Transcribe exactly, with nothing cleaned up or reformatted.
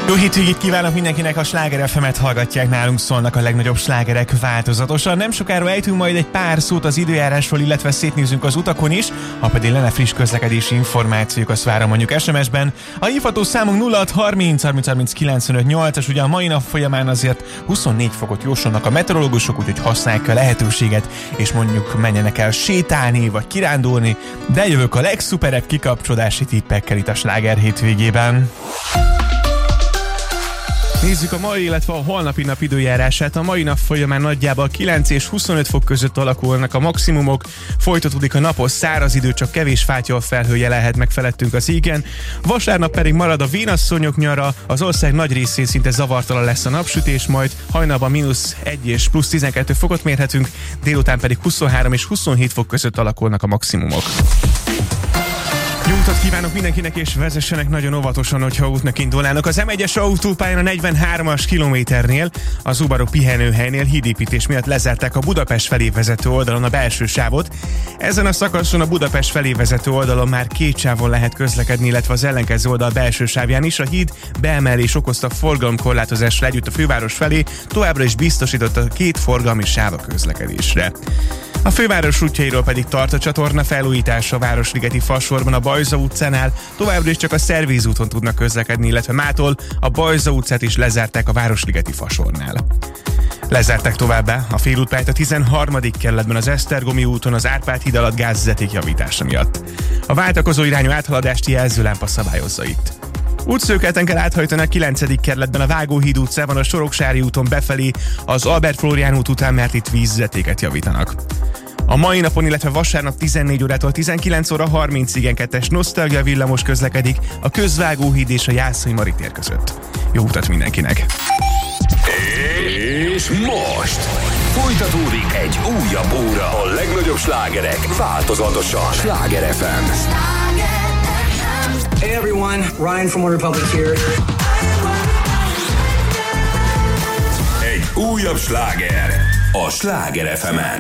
Jó hétvégét kívánok mindenkinek, a Sláger ef emet hallgatják, nálunk szólnak a legnagyobb slágerek változatosan. Nem sokára ejtünk majd egy pár szót az időjárásról, illetve szétnézünk az utakon is, ha pedig lenne friss közlekedési információk, azt várom mondjuk es em es-ben. A hívható számunk nulla hat harminc harminc harminc kilencvenöt nyolcas, ugye a mai nap folyamán azért huszonnégy fokot jósolnak a meteorológusok, úgyhogy használják a lehetőséget, és mondjuk menjenek el sétálni, vagy kirándulni, de jövök a legszuperebb kikapcsolási tippekkel itt a Sláger hétvégében. Nézzük a mai, illetve a holnapi nap időjárását. A mai nap folyamán nagyjából kilenc és huszonöt fok között alakulnak a maximumok, folytatódik a napos száraz idő, csak kevés fátyol felhő jelenhet meg felettünk az égen. Vasárnap pedig marad a vénasszonyok nyara, az ország nagy részén szinte zavartalan lesz a napsütés, majd hajnalban mínusz egy és plusz tizenkettő fokot mérhetünk, délután pedig huszonhárom és huszonhét fok között alakulnak a maximumok. Jó utat kívánok mindenkinek, és vezessenek nagyon óvatosan, hogyha útnak indulnának. Az em egyes autópályán a negyvenhármas kilométernél, a Subaru pihenőhelynél hídépítés miatt lezárták a Budapest felé vezető oldalon a belső sávot. Ezen a szakaszon a Budapest felé vezető oldalon már két sávon lehet közlekedni, illetve az ellenkező oldal belső sávján is. A híd beemelés okozta forgalomkorlátozással együtt a főváros felé, továbbra is biztosított a két forgalmi sáv a közlekedésre. A főváros útjairól pedig tart a csatorna felújítása a Városligeti Fasorban a Bajza utcánál, továbbra is csak a Szervíz úton tudnak közlekedni, illetve mától a Bajza utcát is lezárták a Városligeti Fasornál. Lezárták továbbá a félútpályát a tizenharmadik kerületben az Esztergomi úton az Árpád híd alatt gázvezeték javítása miatt. A váltakozó irányú áthaladást jelzőlámpa szabályozza itt. Útszőkelten kell áthajtani a kilencedik kerületben a Vágóhíd utcában a Soroksári úton befelé az Albert Flórián út után, mert itt vízvezetéket javítanak. A mai napon, illetve vasárnap tizennégy órától tizenkilenc óra harmincig en kettes Nosztalgia villamos közlekedik a Közvágóhíd és a Jászai Mari tér között. Jó utat mindenkinek! És most folytatódik egy újabb óra. A legnagyobb slágerek változatosan. Sláger ef em. Hey everyone, Ryan from One Republic here. Egy újabb sláger a Sláger ef emen.